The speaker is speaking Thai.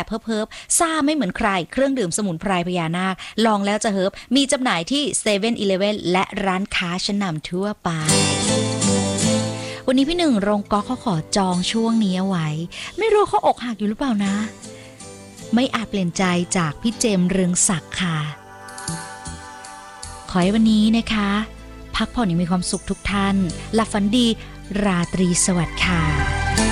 เฮิบๆซ่าไม่เหมือนใครเครื่องดื่มสมุนไพรพญานาคลองแล้วจะเฮิบมีจำหน่ายที่เซเว่นอีเลฟเว่นและร้านค้าชั้นนำทั่วไปวันนี้พี่หนึ่งโรงก๊อกเขาขอจองช่วงนี้เอาไว้ไม่รู้เขาอกหักอยู่หรือเปล่านะไม่อาจเปลี่ยนใจจากพี่เจมส์เรืองศักดิ์ค่ะขอให้วันนี้นะคะพักผ่อนอย่างมีความสุขทุกท่านหลับฝันดีราตรีสวัสดิ์ค่ะ